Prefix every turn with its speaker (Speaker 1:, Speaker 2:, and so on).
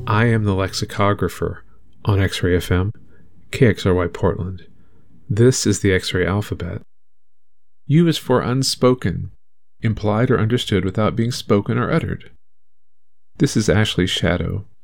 Speaker 1: I am the lexicographer on X-Ray FM, KXRY Portland. This is the X-Ray alphabet. U is for unspoken, implied or understood without being spoken or uttered. This is Ashley's shadow.